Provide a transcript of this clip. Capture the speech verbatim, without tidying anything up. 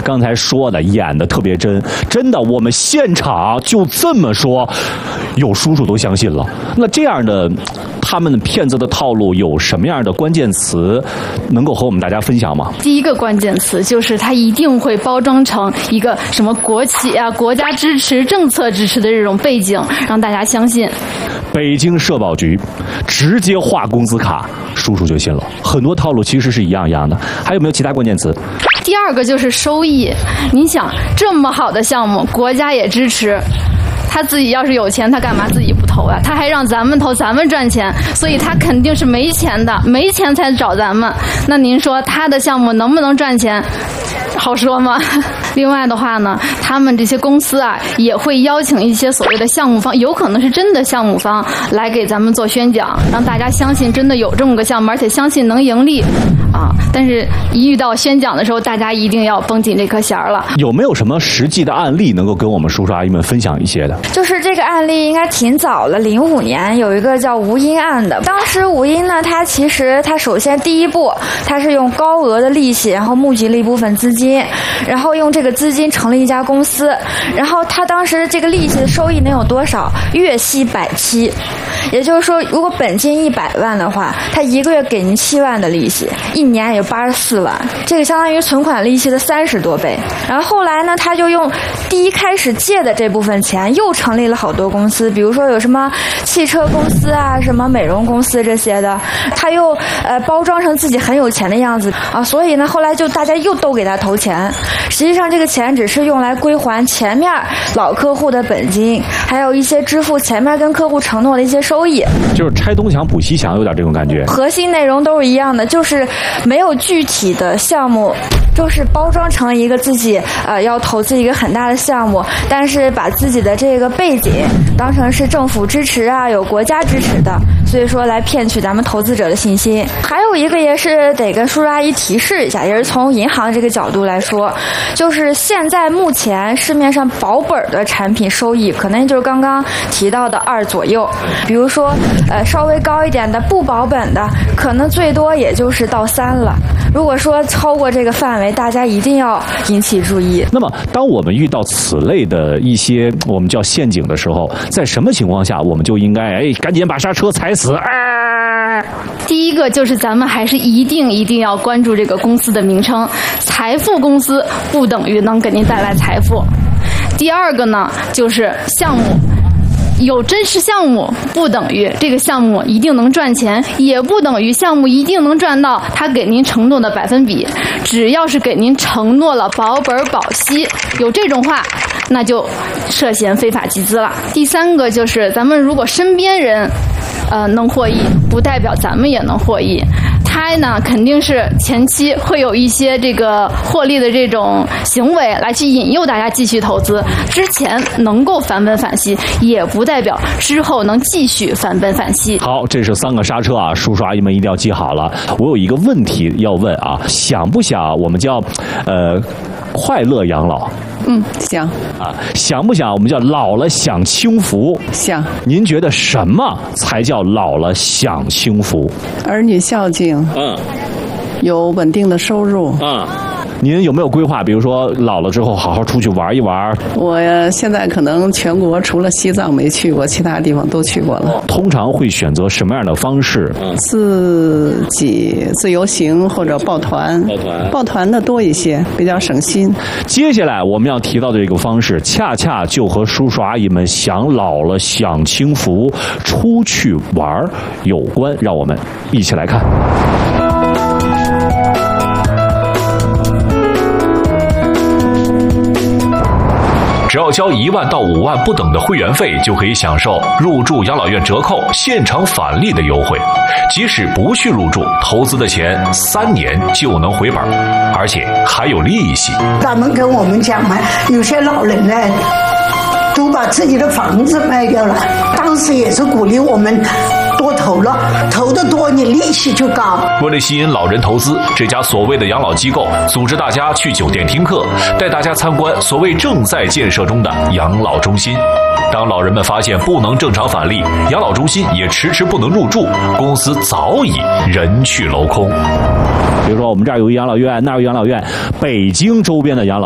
刚才说的演的特别真，真的，我们现场就这么说，有叔叔都相信了。那这样的他们的骗子的套路有什么样的关键词能够和我们大家分享吗？ 第一个关键词就是他一定会包装成一个什么国企啊、国家支持、政策支持的这种背景，让大家相信。 北京社保局直接划工资卡，叔叔就信了。很多套路其实是一样一样的。还有没有其他关键词？ 第二个就是收益。你想，这么好的项目，国家也支持。他自己要是有钱，他干嘛自己不投啊？他还让咱们投，咱们赚钱，所以他肯定是没钱的，没钱才找咱们。那您说他的项目能不能赚钱？好说吗？另外的话呢，他们这些公司啊，也会邀请一些所谓的项目方，有可能是真的项目方来给咱们做宣讲，让大家相信真的有这么个项目，而且相信能盈利啊。但是，一遇到宣讲的时候，大家一定要绷紧这颗弦儿了。 有没有什么实际的案例能够跟我们叔叔阿姨们分享一些的？ 就是这个案例应该挺早了，零五年有一个叫吴英案的。当时吴英呢，他其实他首先第一步，他是用高额的利息，然后募集了一部分资金，然后用这个资金成立一家公司，然后他当时这个利息的收益能有多少？月息百七，也就是说，如果本金一百万的话，他一个月给您七万的利息，一年也有八十四万，这个相当于存款利息的三十多倍。然后后来呢，他就用第一开始借的这部分钱，又成立了好多公司，比如说有什么汽车公司啊，什么美容公司这些的，他又呃包装成自己很有钱的样子啊，所以呢，后来就大家又都给他投钱。实际上这个钱只是用来归还前面老客户的本金，还有一些支付前面跟客户承诺的一些收益， 就是拆东墙补西墙，有点这种感觉。 核心内容都是一样的，就是没有具体的项目，就是包装成一个自己呃要投资一个很大的项目，但是把自己的这个背景当成是政府支持啊，有国家支持的，所以说来骗取咱们投资者的信心。还有一个也是得跟叔叔阿姨提示一下，也是从银行这个角度来说，就是现在目前市面上保本的产品收益可能就是刚刚提到的二左右，比如说呃稍微高一点的不保本的，可能最多也就是到三了。如果说超过这个范围，大家一定要引起注意。 那么当我们遇到此类的一些我们叫陷阱的时候，在什么情况下我们就应该哎赶紧把刹车踩死啊？ 第一个就是咱们还是一定一定要关注这个公司的名称，财富公司不等于能给您带来财富。第二个呢，就是项目。有真实项目不等于这个项目一定能赚钱，也不等于项目一定能赚到他给您承诺的百分比。只要是给您承诺了保本保息，有这种话，那就涉嫌非法集资了。第三个就是咱们如果身边人呃能获益，不代表咱们也能获益。他呢肯定是前期会有一些这个获利的这种行为来去引诱大家继续投资，之前能够返本返息，也不代表之后能继续返本返息。 好，这是三个刹车啊，叔叔阿姨们一定要记好了。我有一个问题要问啊，想不想我们叫呃快乐养老？ 嗯，想啊，想不想我们叫老了享清福？ 想。 您觉得什么才叫老了享清福？ 儿女孝敬， 嗯， 有稳定的收入， 嗯。您有没有规划？比如说老了之后好好出去玩一玩？ 我现在可能全国除了西藏没去过，其他地方都去过了。 通常会选择什么样的方式？ 自己自由行或者抱团，抱团抱团的多一些，比较省心。 接下来我们要提到的这个方式，恰恰就和叔叔阿姨们享老了享清福、出去玩有关。让我们一起来看。 只要交一万到五万不等的会员费，就可以享受入住养老院折扣、现场返利的优惠。即使不去入住，投资的钱三年就能回本，而且还有利息。 他们跟我们讲嘛，有些老人呢，都把自己的房子卖掉了。当时也是鼓励我们多投了，投得多你利息就高。 为了吸引老人投资，这家所谓的养老机构组织大家去酒店听课，带大家参观所谓正在建设中的养老中心。当老人们发现不能正常返利，养老中心也迟迟不能入住，公司早已人去楼空。 比如说我们这儿有一养老院，那儿有养老院，北京周边的养老